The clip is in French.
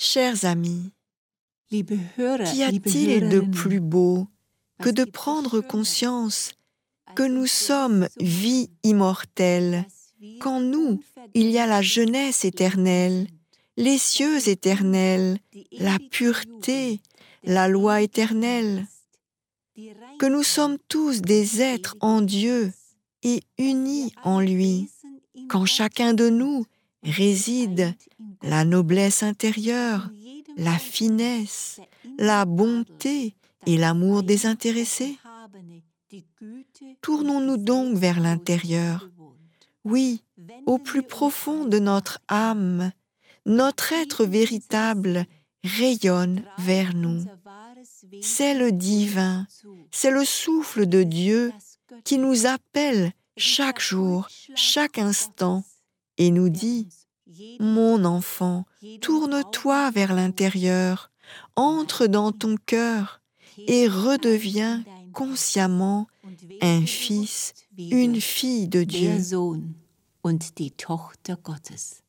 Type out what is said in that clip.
Chers amis, Liebe Hörer, qu'y liebe a-t-il de Hörerinnen, plus beau que de prendre conscience que nous sommes vie immortelle, qu'en nous il y a la jeunesse éternelle, les cieux éternels, la pureté, la loi éternelle, que nous sommes tous des êtres en Dieu et unis en lui, qu'en chacun de nous réside la noblesse intérieure, la finesse, la bonté et l'amour désintéressé. Tournons-nous donc vers l'intérieur. Oui, au plus profond de notre âme, notre être véritable rayonne vers nous. C'est le divin, c'est le souffle de Dieu qui nous appelle chaque jour, chaque instant, et nous dit « Mon enfant, tourne-toi vers l'intérieur, entre dans ton cœur et redeviens consciemment un fils, une fille de Dieu. » der Sohn und die Tochter Gottes.